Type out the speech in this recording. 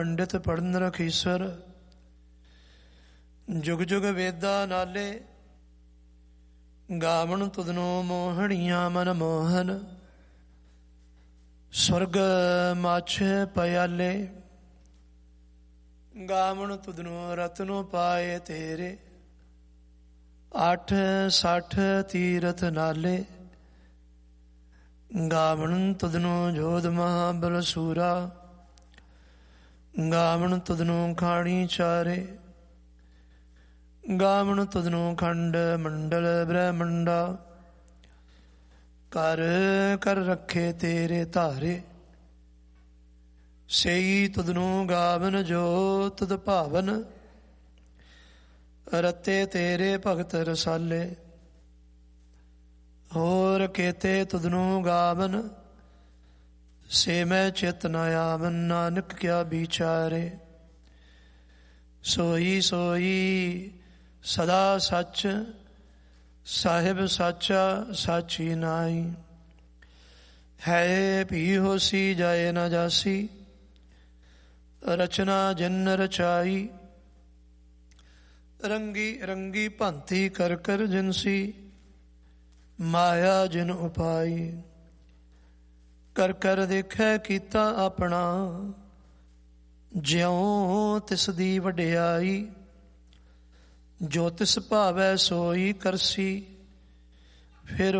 ਪੰਡਿਤ ਪੜਨ ਰਖੀਸਰ, ਜੁਗ ਜੁਗ ਵੇਦਾ ਨਾਲੇ, ਗਾਵਣ ਤੁਧਨੋ ਮੋਹਣੀਆਂ ਮਨ ਮੋਹਨ, ਸੁਰਗ ਮਾਛੇ ਪਿਆਲੇ, ਗਾਵਣ ਤੁਧਨੋ ਰਤਨੋ ਪਾਏ ਤੇਰੇ, 860 ਤੀਰਥ ਨਾਲੇ, ਗਾਵਣ ਤੁਧਨੋ ਜੋਧ ਮਹਾਬਲ ਸੂਰਾ, ਗਾਵਣ ਤੁਧਨੋ ਖਾਣੀ ਚਾਰੇ, ਗਾਵਣ ਤੁਧਨੋ ਖੰਡ ਮੰਡਲ ਬ੍ਰਹਮੰਡਾ, ਕਰ ਕਰ ਰੱਖੇ ਤੇਰੇ ਧਾਰੇ, ਸਈ ਤੁਧਨੋ ਗਾਵਨ ਜੋ ਤੁਧ ਭਾਵਨ, ਰਤੇ ਤੇਰੇ ਭਗਤ ਰਸਾਲੇ, ਹੋਰ ਕੇਤੇ ਤੁਧਨੋ ਗਾਵਨ, ਸੇ ਮੈਂ ਚਿਤ ਨ ਆਵਨ, ਨਾਨਕ ਕਿਆ ਵਿਚਾਰੇ, ਸੋਈ ਸੋਈ ਸਦਾ ਸੱਚ, ਸਾਹਿਬ ਸਾਚਾ ਸਾਚੀ ਨਾਈ, ਹੈ ਭੀ ਹੋਸੀ ਜਾਏ ਨ ਜਾਸੀ, ਰਚਨਾ ਜਿਨ ਰਚਾਈ, ਰੰਗੀ ਰੰਗੀ ਭਾਂਤੀ ਕਰ ਕਰ ਜਿਨਸੀ, ਮਾਇਆ ਜਿਨ ਉਪਾਈ, ਕਰ ਕਰ ਦੇਖੈ ਕੀਤਾ ਆਪਣਾ, ਜਿਉ ਤਿਸ ਦੀ ਵਡਿਆਈ, ਜੋ ਤਿਸ ਭਾਵੈ ਸੋਈ ਕਰਸੀ, ਫਿਰ